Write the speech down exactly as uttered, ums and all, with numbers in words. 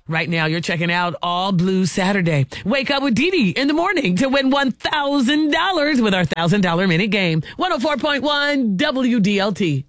Right now, you're checking out All Blue Saturday. Wake up with Dee Dee in the morning to win one thousand dollars with our one thousand dollars minute game. one oh four point one W D L T.